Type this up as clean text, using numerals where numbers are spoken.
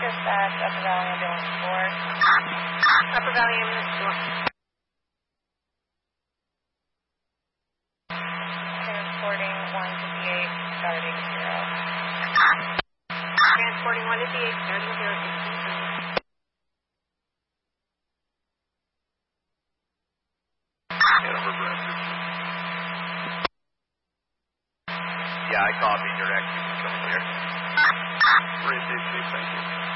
dispatch, Upper Valley Ambulance 4. Upper Valley Ambulance 4. Transporting 158, starting 0. Transporting 158, starting 0. Yeah, I copied your exit coming here. Thank you.